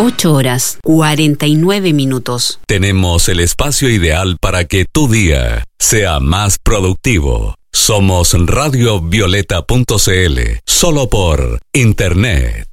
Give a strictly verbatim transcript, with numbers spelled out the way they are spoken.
ocho horas, cuarenta y nueve minutos. Tenemos el espacio ideal para que tu día sea más productivo. Somos radio violeta punto c l, solo por Internet.